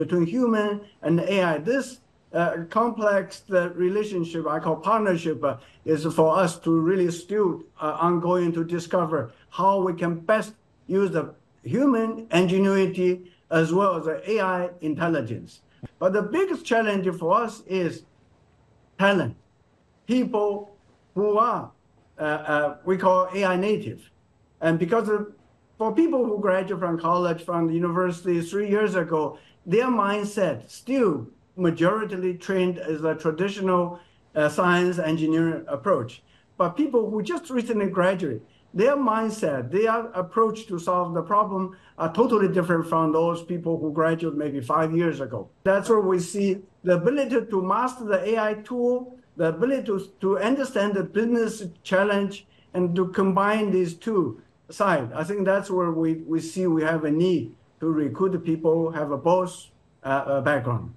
between human and AI. This complex relationship, I call partnership, is for us to really still ongoing to discover how we can best use the human ingenuity as well as the AI intelligence. But the biggest challenge for us is talent, people who are, we call AI native. And because for people who graduate from college, from the university 3 years ago, their mindset still majority trained as a traditional science engineering approach. But people who just recently graduate, their mindset, their approach to solve the problem are totally different from those people who graduated maybe 5 years ago. That's where we see the ability to master the AI tool, the ability to understand the business challenge, and to combine these two sides. I think that's where we see we have a need to recruit people who have a both background.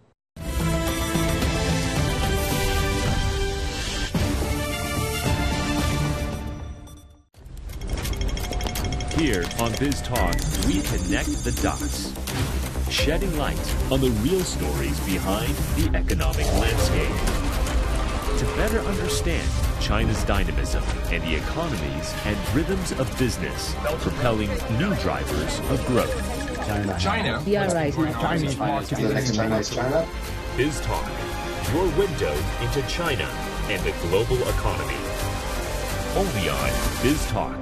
Here on Biz Talk, we connect the dots, shedding light on the real stories behind the economic landscape. To better understand China's dynamism and the economies and rhythms of business, propelling new drivers of growth. China. China is China. Biz Talk, your window into China and the global economy. Only on Biz Talk.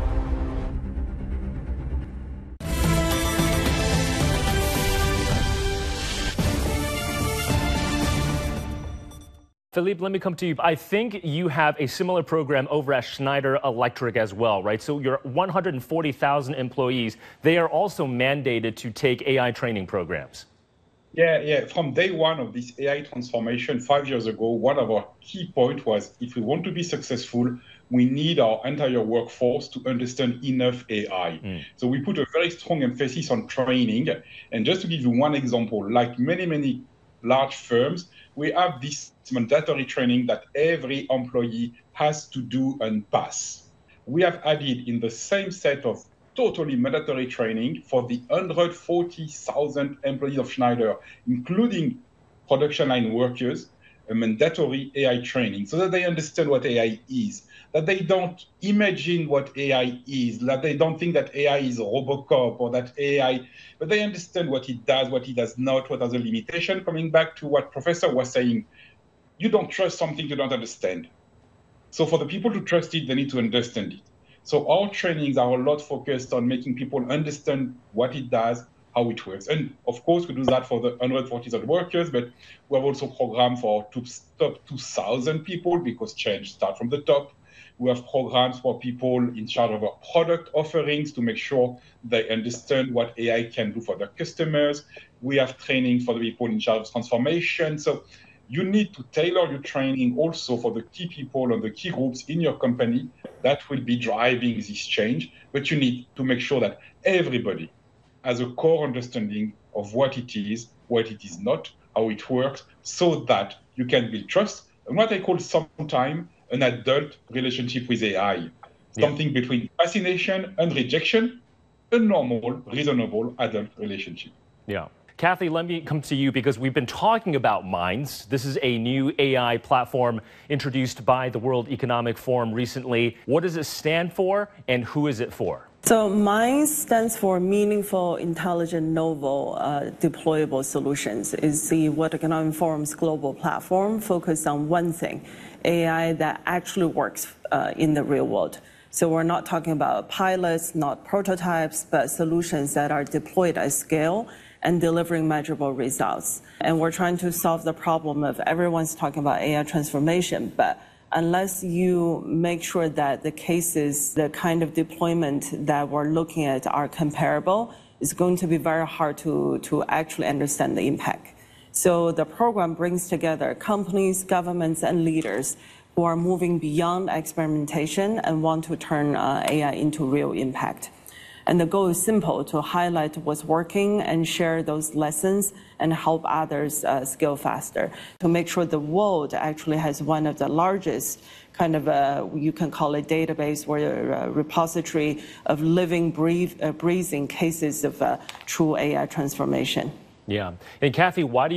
Philippe, let me come to you. I think you have a similar program over at Schneider Electric as well, right? So your 140,000 employees, they are also mandated to take AI training programs. Yeah. From day one of this AI transformation 5 years ago, one of our key points was if we want to be successful, we need our entire workforce to understand enough AI. So we put a very strong emphasis on training. And just to give you one example, like many large firms, we have this mandatory training that every employee has to do and pass. We have added in the same set of totally mandatory training for the 140,000 employees of Schneider, including production line workers, a mandatory AI training so that they understand what AI is, that they don't imagine what AI is, that they don't think that AI is Robocop or that AI, but they understand what it does not, what are the limitations. Coming back to what Professor was saying, you don't trust something you don't understand. So for the people to trust it, they need to understand it. So our trainings are a lot focused on making people understand what it does, how it works. And of course, we do that for the 140,000 workers, but we have also programs for top 2,000 people because change starts from the top. We have programs for people in charge of our product offerings to make sure they understand what AI can do for their customers. We have training for the people in charge of transformation. So you need to tailor your training also for the key people and the key groups in your company that will be driving this change. But you need to make sure that everybody has a core understanding of what it is not, how it works, so that you can build trust. And what I call sometimes an adult relationship with AI, something between fascination and rejection, a normal, reasonable adult relationship. Yeah. Kathy, let me come to you because we've been talking about Minds. This is a new AI platform introduced by the World Economic Forum recently. What does it stand for and who is it for? So Minds stands for Meaningful, Intelligent, Novel, Deployable Solutions. It's the World Economic Forum's global platform focused on one thing, AI that actually works in the real world. So we're not talking about pilots, not prototypes, but solutions that are deployed at scale and delivering measurable results. And we're trying to solve the problem of everyone's talking about AI transformation, but unless you make sure that the cases, the kind of deployment that we're looking at are comparable, it's going to be very hard to actually understand the impact. So the program brings together companies, governments, and leaders who are moving beyond experimentation and want to turn AI into real impact. And the goal is simple, to highlight what's working and share those lessons and help others scale faster, to make sure the world actually has one of the largest kind of, you can call it database or a repository of living, breathing cases of true AI transformation. Yeah. And Kathy, why do